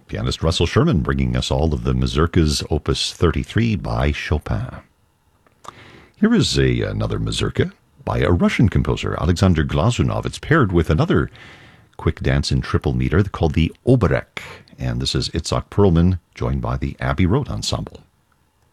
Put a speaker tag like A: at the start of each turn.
A: Pianist Russell Sherman bringing us all of the mazurkas, Opus 33 by Chopin. Here is another mazurka by a Russian composer, Alexander Glazunov. It's paired with another quick dance in triple meter called the Oberek. And this is Itzhak Perlman, joined by the Abbey Road Ensemble.